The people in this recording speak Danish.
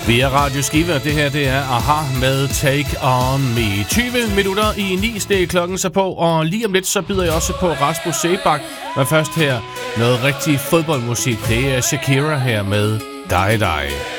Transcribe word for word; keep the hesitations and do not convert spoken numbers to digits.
Vi er Radio Skive, og det her det er Aha med Take On Me. tyve minutter i ni steg klokken så på, og lige om lidt så byder jeg også på Rasmus Seebach. Men først her noget rigtig fodboldmusik. Det er Shakira her med Die Die.